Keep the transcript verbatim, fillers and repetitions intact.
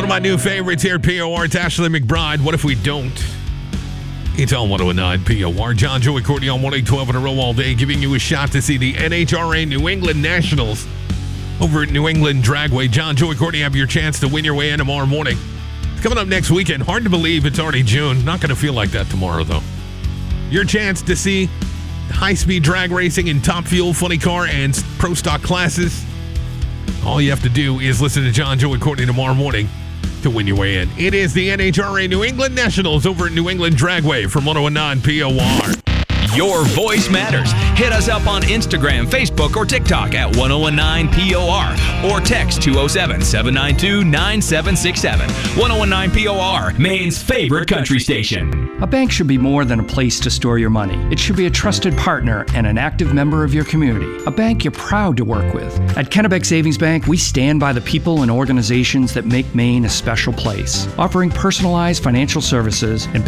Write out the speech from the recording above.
One of my new favorites here at P O R, it's Ashley McBride. What if we don't? It's on one oh nine P O R. John Joey Courtney on one eight twelve in a row all day, giving you a shot to see the N H R A New England Nationals over at New England Dragway. John Joey Courtney have your chance to win your way in tomorrow morning. It's coming up next weekend. Hard to believe it's already June. Not going to feel like that tomorrow, though. Your chance to see high-speed drag racing in Top Fuel, Funny Car, and Pro Stock classes. All you have to do is listen to John Joey Courtney tomorrow morning to win your way in. It is the N H R A New England Nationals over at New England Dragway from one oh nine P O R. Your voice matters. Hit us up on Instagram, Facebook, or TikTok at one oh nine P O R or text two oh seven, seven nine two, nine seven six seven. one oh nine P O R, Maine's favorite country station. A bank should be more than a place to store your money. It should be a trusted partner and an active member of your community. A bank you're proud to work with. At Kennebec Savings Bank, we stand by the people and organizations that make Maine a special place, offering personalized financial services and